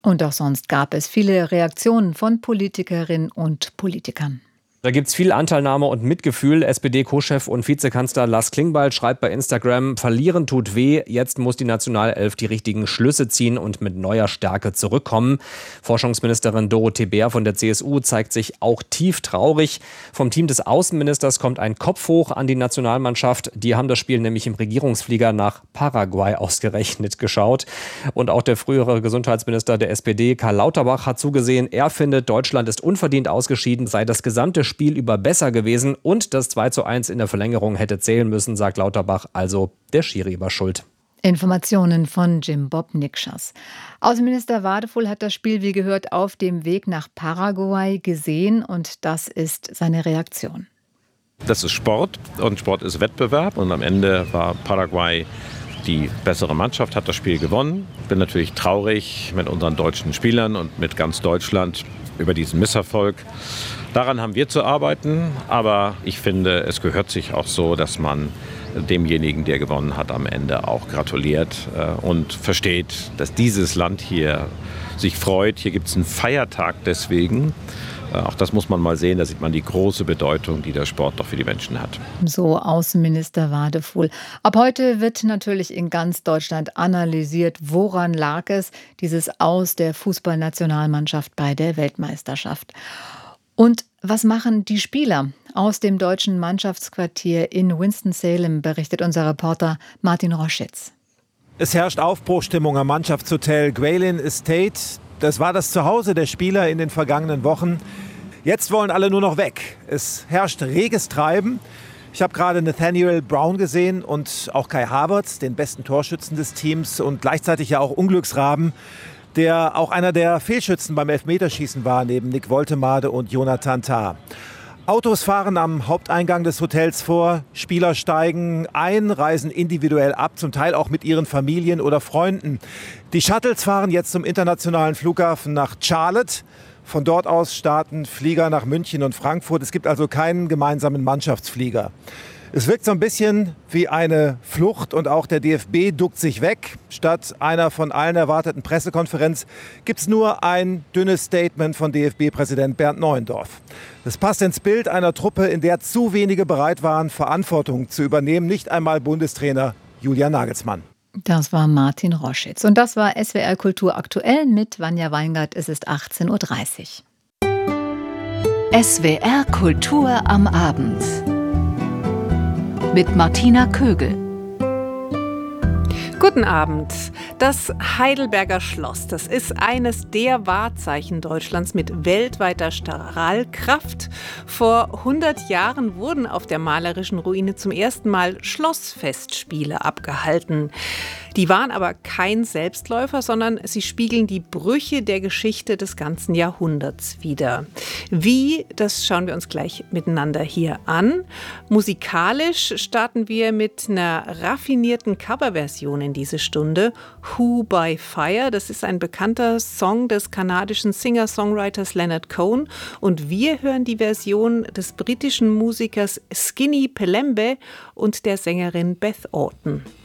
Und auch sonst gab es viele Reaktionen von Politikerinnen und Politikern. Da gibt es viel Anteilnahme und Mitgefühl. SPD-Co-Chef und Vizekanzler Lars Klingbeil schreibt bei Instagram: Verlieren tut weh, jetzt muss die Nationalelf die richtigen Schlüsse ziehen und mit neuer Stärke zurückkommen. Forschungsministerin Dorothee Bär von der CSU zeigt sich auch tief traurig. Vom Team des Außenministers kommt ein Kopf hoch an die Nationalmannschaft. Die haben das Spiel nämlich im Regierungsflieger nach Paraguay ausgerechnet geschaut. Und auch der frühere Gesundheitsminister der SPD, Karl Lauterbach, hat zugesehen. Er findet, Deutschland ist unverdient ausgeschieden, sei das gesamte Spiel über besser gewesen und das 2:1 in der Verlängerung hätte zählen müssen, sagt Lauterbach. Also der Schiri war schuld. Informationen von Jim Bob Nikschas. Außenminister Wadefuhl hat das Spiel, wie gehört, auf dem Weg nach Paraguay gesehen und das ist seine Reaktion. Das ist Sport und Sport ist Wettbewerb und am Ende war Paraguay die bessere Mannschaft, hat das Spiel gewonnen. Ich bin natürlich traurig mit unseren deutschen Spielern und mit ganz Deutschland über diesen Misserfolg. Daran haben wir zu arbeiten, aber ich finde, es gehört sich auch so, dass man demjenigen, der gewonnen hat, am Ende auch gratuliert und versteht, dass dieses Land hier sich freut. Hier gibt es einen Feiertag deswegen. Auch das muss man mal sehen, da sieht man die große Bedeutung, die der Sport doch für die Menschen hat. So Außenminister Wadefuhl. Ab heute wird natürlich in ganz Deutschland analysiert, woran lag es, dieses Aus der Fußballnationalmannschaft bei der Weltmeisterschaft. Und was machen die Spieler? Aus dem deutschen Mannschaftsquartier in Winston-Salem berichtet unser Reporter Martin Roschitz. Es herrscht Aufbruchstimmung am Mannschaftshotel Gweilin Estate. Das war das Zuhause der Spieler in den vergangenen Wochen. Jetzt wollen alle nur noch weg. Es herrscht reges Treiben. Ich habe gerade Nathaniel Brown gesehen und auch Kai Havertz, den besten Torschützen des Teams und gleichzeitig ja auch Unglücksraben, der auch einer der Fehlschützen beim Elfmeterschießen war, neben Nick Woltemade und Jonathan Tah. Autos fahren am Haupteingang des Hotels vor, Spieler steigen ein, reisen individuell ab, zum Teil auch mit ihren Familien oder Freunden. Die Shuttles fahren jetzt zum internationalen Flughafen nach Charlotte. Von dort aus starten Flieger nach München und Frankfurt. Es gibt also keinen gemeinsamen Mannschaftsflieger. Es wirkt so ein bisschen wie eine Flucht und auch der DFB duckt sich weg. Statt einer von allen erwarteten Pressekonferenz gibt es nur ein dünnes Statement von DFB-Präsident Bernd Neuendorf. Das passt ins Bild einer Truppe, in der zu wenige bereit waren, Verantwortung zu übernehmen. Nicht einmal Bundestrainer Julian Nagelsmann. Das war Martin Roschitz. Und das war SWR Kultur aktuell mit Vanja Weingart. Es ist 18:30 Uhr. SWR Kultur am Abend. Mit Martina Kögel. Guten Abend. Das Heidelberger Schloss, das ist eines der Wahrzeichen Deutschlands mit weltweiter Strahlkraft. Vor 100 Jahren wurden auf der malerischen Ruine zum ersten Mal Schlossfestspiele abgehalten. Die waren aber kein Selbstläufer, sondern sie spiegeln die Brüche der Geschichte des ganzen Jahrhunderts wider. Wie, das schauen wir uns gleich miteinander hier an. Musikalisch starten wir mit einer raffinierten Coverversion in diese Stunde. Who by Fire, das ist ein bekannter Song des kanadischen Singer-Songwriters Leonard Cohen. Und wir hören die Version des britischen Musikers Skinny Pelembe und der Sängerin Beth Orton.